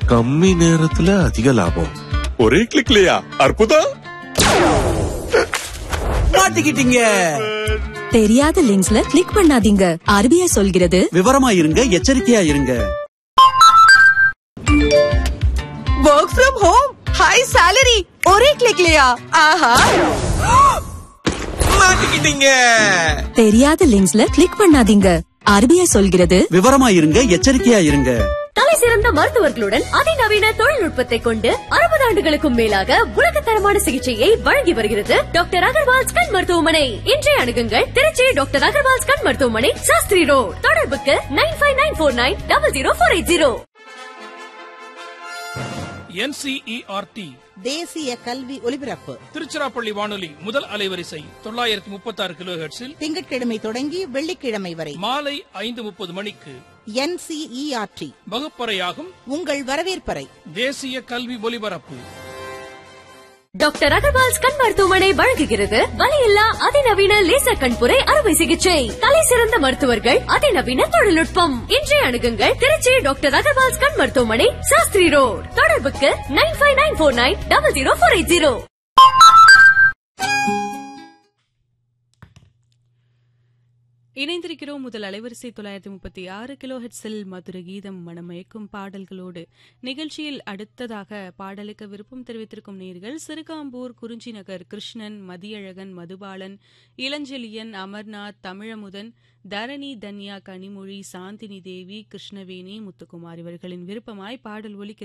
கம்மி நேரத்துல அதிக லாபம். ஒரே கிளிக்லயா? அற்புதம். மாட்டிக்கிட்டீங்க. தெரியாத லிங்க்ஸ்ல கிளிக் பண்ணாதீங்க. RBI சொல்கிறது விவரமா இருங்க, எச்சரிக்கையா இருங்க. Work from home, high salary, ஒரே கிளிக்லயா? ஆஹா, மாட்டிக்கிட்டீங்க. தெரியாத லிங்க்ஸ்ல கிளிக் பண்ணாதீங்க. RBI சொல்கிறது விவரமா இருங்க, எச்சரிக்கையா இருங்க. தலை சிறந்த மருத்துவர்களுடன் அதிநவீன தொழில்நுட்பத்தை கொண்டு 60 ஆண்டுகளுக்கும் மேலாக உலகத்தரமான சிகிச்சையை வழங்கி வருகிறது டாக்டர் அகர்வால்ஸ் கண் மருத்துவமனை. இன்றைய அணுகுங்கள் திருச்சி டாக்டர் அகர்வால்ஸ் கண் மருத்துவமனை, சாஸ்திரி ரோட். தொடர்புக்கு 9594900480. NCERT தேசிய கல்வி ஒலிபரப்பு திருச்சிராப்பள்ளி வானொலி முதல் அலைவரிசை 936 கிலோஹெர்ட்ஸில் திங்கட்கிழமை தொடங்கி வெள்ளிக்கிழமை வரை மாலை 5:30 மணிக்கு NCERT வகுப்பறையாகும் உங்கள் வரவேற்பறை. தேசிய கல்வி ஒலிபரப்பு. டாக்டர் அகர்வால்ஸ் கண் மருத்துவமனை வழங்குகிறது வலியில்லா அதிநவீன லேசர் கண்புரை அறுவை சிகிச்சை. தலை சிறந்த மருத்துவர்கள், அதிநவீன தொழில்நுட்பம். இன்றைய அணுகுங்கள் திருச்சி டாக்டர் அகர்வால்ஸ் கண் மருத்துவமனை, சாஸ்திரி ரோட். தொடர்புக்கு 9594900480. இணைந்திருக்கிறோம் முதல் அலைவரிசை 936 கிலோஹெட்ஸில் மதுர கீதம் மனமயக்கும் பாடல்களோடு. நிகழ்ச்சியில் அடுத்ததாக பாடலுக்கு விருப்பம் தெரிவித்திருக்கும் நேயர்கள் சிறுகாம்பூர், குறிஞ்சி நகர் கிருஷ்ணன், மதியழகன், மதுபாலன், இளஞ்செழியன், அமர்நாத், தமிழமுதன், தரணி, தன்யா, கனிமொழி, சாந்தினி தேவி, கிருஷ்ணவேணி, முத்துக்குமார் இவர்களின் விருப்பமாய் பாடல் ஒலிக்கிறது.